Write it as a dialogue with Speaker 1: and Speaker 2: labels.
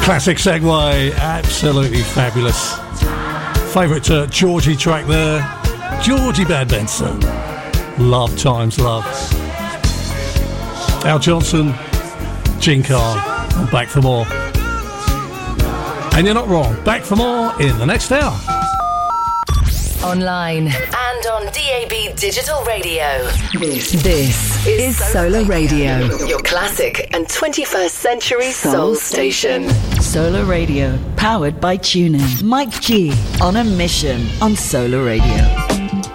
Speaker 1: Classic segue, absolutely fabulous. Favourite Georgie track there, Georgie Bad Benson. Love Times Love. Al Johnson, Gene Carr, and back for more. And you're not wrong, back for more in the next hour.
Speaker 2: Online and on DAB Digital Radio. This is Solar Radio, your classic and 21st century soul station.
Speaker 3: Solar Radio, powered by TuneIn. Mike G on a mission on Solar Radio.